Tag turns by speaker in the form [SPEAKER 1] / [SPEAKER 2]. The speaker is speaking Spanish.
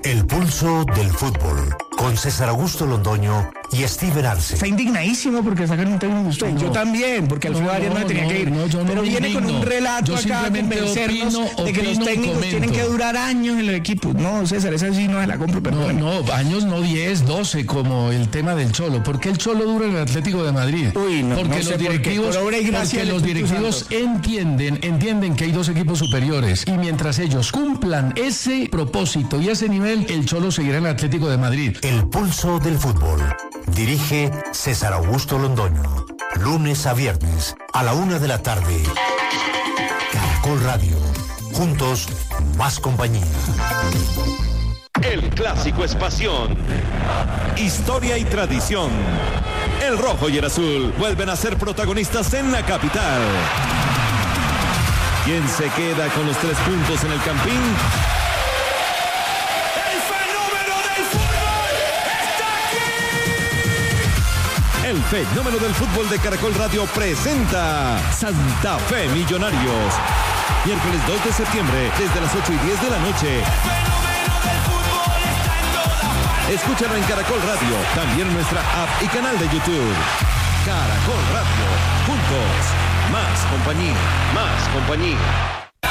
[SPEAKER 1] El pulso del fútbol, con César Augusto Londoño y Steven Arce.
[SPEAKER 2] Está indignadísimo porque sacan un técnico usted. No. Yo también, porque Alfredo Arias no tenía que ir. Pero viene con un relato acá a convencernos de que los técnicos tienen que durar años en los equipos. No, César, esa sí no se la compro.
[SPEAKER 3] No, años no 10, 12, como el tema del Cholo. ¿Por qué el Cholo dura en el Atlético de Madrid?
[SPEAKER 2] Porque
[SPEAKER 3] los directivos entienden que hay dos equipos superiores. Y mientras ellos cumplan ese propósito y ese nivel, el Cholo seguirá en el Atlético de Madrid.
[SPEAKER 1] El pulso del fútbol. Dirige César Augusto Londoño. Lunes a viernes a la 1 de la tarde. Caracol Radio. Juntos, más compañía.
[SPEAKER 4] El clásico es pasión, historia y tradición. El rojo y el azul vuelven a ser protagonistas en la capital. ¿Quién se queda con los 3 puntos en el Campín? El fenómeno del fútbol de Caracol Radio presenta Santa Fe Millonarios. Miércoles 2 de septiembre, desde las 8:10 de la noche. Escúchalo en Caracol Radio, también en nuestra app y canal de YouTube. Caracol Radio, juntos, más compañía, más compañía.